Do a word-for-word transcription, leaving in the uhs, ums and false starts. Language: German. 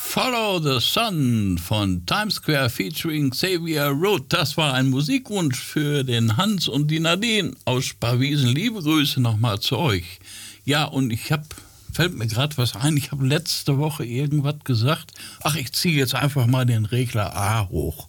Follow the Sun von Times Square featuring Xavier Road. Das war ein Musikwunsch für den Hans und die Nadine aus Sparwiesen. Liebe Grüße nochmal zu euch. Ja, und ich habe, fällt mir gerade was ein, ich habe letzte Woche irgendwas gesagt. Ach, ich ziehe jetzt einfach mal den Regler A hoch.